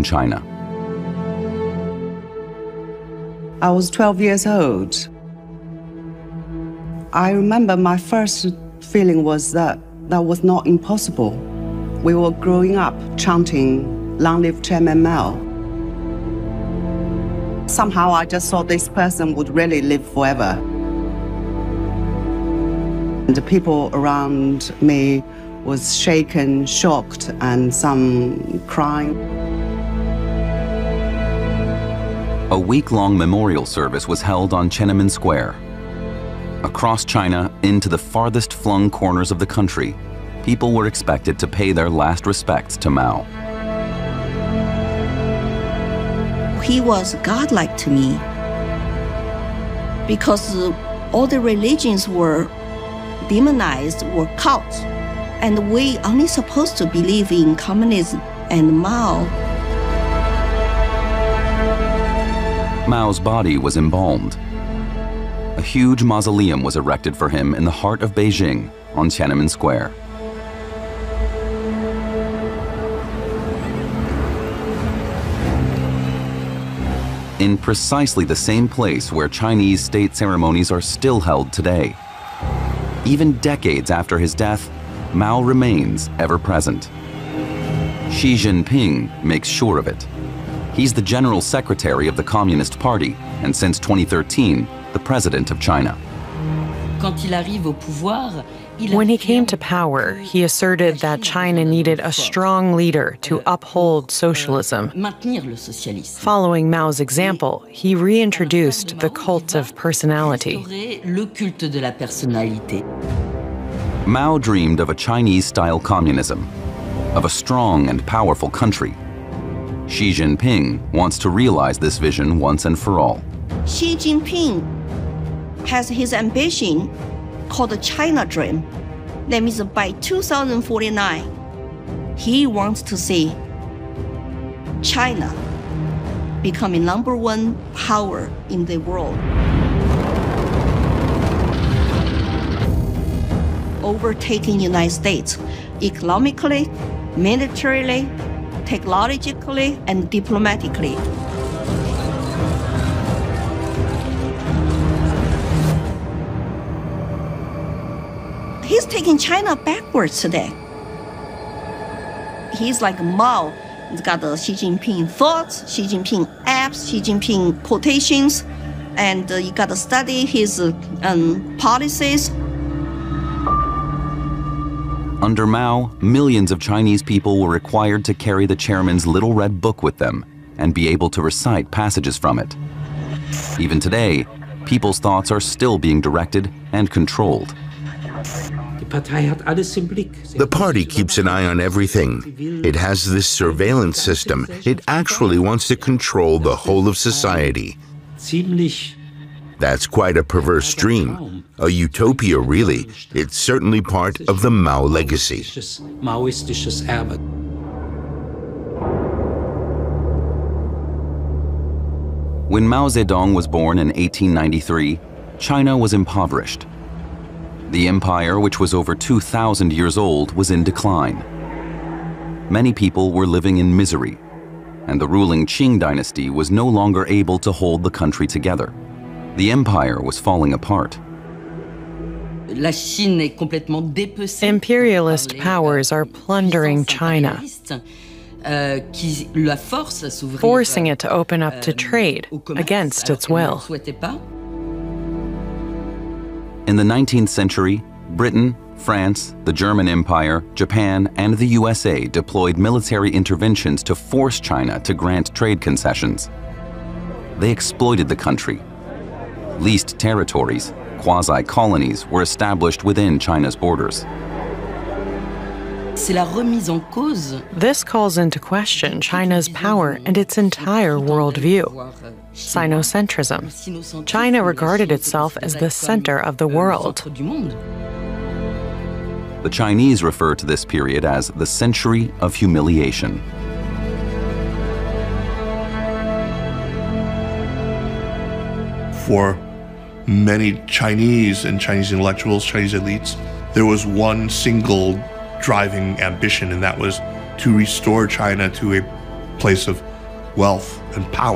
China. I was 12 years old. I remember my first feeling was that was not impossible. We were growing up chanting, "Long live Chairman Mao." Somehow I just thought this person would really live forever. And the people around me was shaken, shocked, and some crying. A week-long memorial service was held on Tiananmen Square. Across China, into the farthest flung corners of the country, people were expected to pay their last respects to Mao. He was godlike to me because all the religions were demonized, were cults, and we only supposed to believe in communism and Mao. Mao's body was embalmed. A huge mausoleum was erected for him in the heart of Beijing on Tiananmen Square. In precisely the same place where Chinese state ceremonies are still held today. Even decades after his death, Mao remains ever present. Xi Jinping makes sure of it. He's the General Secretary of the Communist Party, and since 2013, the President of China. When he came to power, he asserted that China needed a strong leader to uphold socialism. Following Mao's example, he reintroduced the cult of personality. Mao dreamed of a Chinese-style communism, of a strong and powerful country. Xi Jinping wants to realize this vision once and for all. Xi Jinping has his ambition called the China Dream. That means by 2049, he wants to see China becoming #1 power in the world, overtaking United States economically, militarily, technologically, and diplomatically. He's taking China backwards today. He's like Mao. He's got the Xi Jinping thoughts, Xi Jinping apps, Xi Jinping quotations, and you got to study his policies. Under Mao, millions of Chinese people were required to carry the chairman's little red book with them and be able to recite passages from it. Even today, people's thoughts are still being directed and controlled. The party keeps an eye on everything. It has this surveillance system. It actually wants to control the whole of society. That's quite a perverse dream. A utopia, really. It's certainly part of the Mao legacy. When Mao Zedong was born in 1893, China was impoverished. The empire, which was over 2,000 years old, was in decline. Many people were living in misery, and the ruling Qing dynasty was no longer able to hold the country together. The empire was falling apart. Imperialist powers are plundering China, forcing it to open up to trade against its will. In the 19th century, Britain, France, the German Empire, Japan, and the USA deployed military interventions to force China to grant trade concessions. They exploited the country. Leased territories, quasi-colonies, were established within China's borders. This calls into question China's power and its entire worldview. Sinocentrism. China regarded itself as the center of the world. The Chinese refer to this period as the Century of Humiliation. For many Chinese and Chinese intellectuals, Chinese elites, there was one single driving ambition, and that was to restore China to a place of wealth, and power.